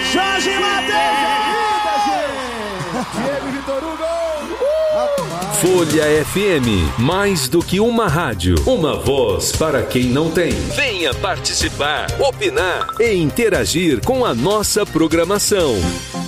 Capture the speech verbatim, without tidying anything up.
Jorge Mateus! Diego Vitor Hugo! Folha F M, mais do que uma rádio, uma voz para quem não tem. Venha participar, opinar e interagir com a nossa programação.